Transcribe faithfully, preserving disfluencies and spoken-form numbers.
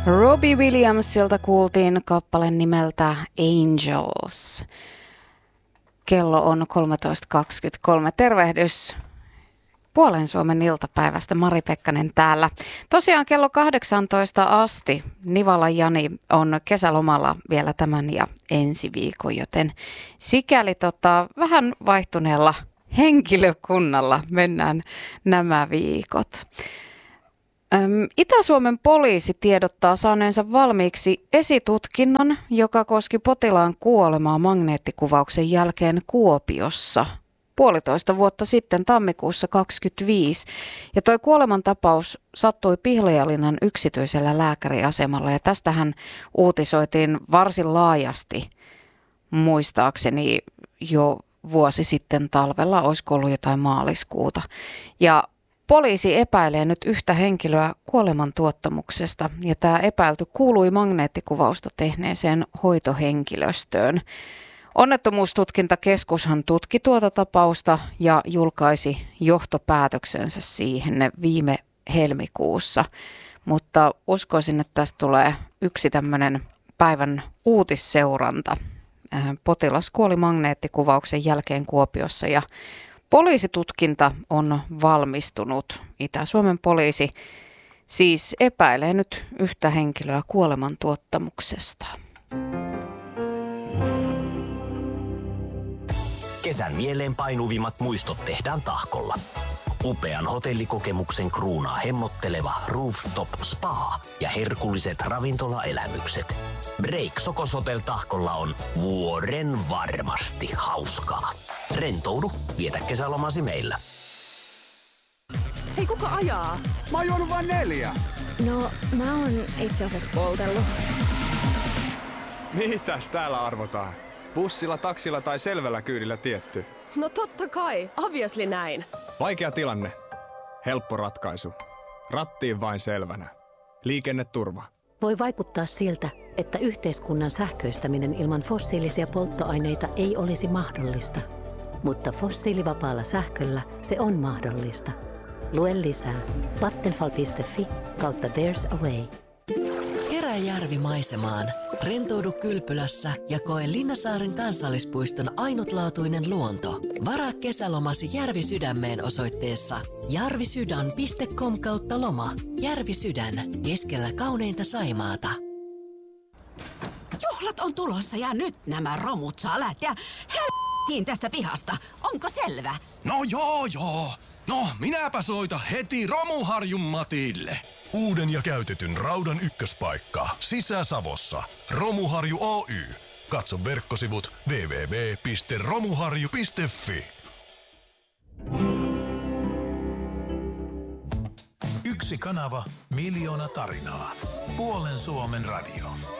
Robbie Williamsilta kuultiin kappale nimeltä Angels. Kello on kolmetoista kaksikymmentäkolme. Tervehdys Puolen Suomen iltapäivästä. Mari Pekkanen täällä. Tosiaan kello kahdeksantoista asti Nivala Jani on kesälomalla vielä tämän ja ensi viikon, joten sikäli tota, vähän vaihtuneella henkilökunnalla mennään nämä viikot. Itä-Suomen poliisi tiedottaa saaneensa valmiiksi esitutkinnan, joka koski potilaan kuolemaa magneettikuvauksen jälkeen Kuopiossa puolitoista vuotta sitten tammikuussa kaksikymmentäviisi. Ja toi kuolemantapaus sattui Pihlajalinnan yksityisellä lääkäriasemalla ja tästähän uutisoitiin varsin laajasti muistaakseni jo vuosi sitten talvella, olisiko ollut jotain maaliskuuta. Ja poliisi epäilee nyt yhtä henkilöä kuolemantuottamuksesta ja tämä epäilty kuului magneettikuvausta tehneeseen hoitohenkilöstöön. Onnettomuustutkintakeskushan tutki tuota tapausta ja julkaisi johtopäätöksensä siihen viime helmikuussa, mutta uskoisin, että tästä tulee yksi tämmöinen päivän uutisseuranta. Potilas kuoli magneettikuvauksen jälkeen Kuopiossa ja poliisitutkinta on valmistunut. Itä-Suomen poliisi siis epäilee nyt yhtä henkilöä kuolemantuottamuksesta. Kesän mieleen painuvimmat muistot tehdään Tahkolla. Upean hotellikokemuksen kruunaa hemmotteleva Rooftop Spa ja herkulliset ravintolaelämykset. Break Sokos Hotel Tahkolla on vuoren varmasti hauskaa. Rentoudu, vietä kesälomasi meillä. Hei, kuka ajaa? Mä oon juonut vain neljä. No, mä oon itse asiassa poltellut. Mitäs täällä arvotaan? Bussilla, taksilla tai selvällä kyydillä tietty? No totta kai, obviously näin. Vaikea tilanne. Helppo ratkaisu. Rattiin vain selvänä. Liikenneturva. Voi vaikuttaa siltä, että yhteiskunnan sähköistäminen ilman fossiilisia polttoaineita ei olisi mahdollista. Mutta fossiilivapaalla sähköllä se on mahdollista. Lue lisää vattenfall piste fi kautta There's a Way. Herää järvimaisemaan, rentoudu kylpylässä ja koe Linnasaaren kansallispuiston ainutlaatuinen luonto. Varaa kesälomasi Järvisydämeen osoitteessa jarvisydän piste com kautta loma. Järvisydän, keskellä kauneinta Saimaata. Juhlat on tulossa ja nyt nämä romut saa lähteä helvettiin tästä pihasta. Onko selvä? No joo joo. No, minäpä soita heti Romuharjun Matille. Uuden ja käytetyn raudan ykköspaikka Sisä-Savossa. Romuharju Oy. Katso verkkosivut double-u double-u double-u piste romuharju piste fi. Yksi kanava, miljoona tarinaa. Puolen Suomen radio.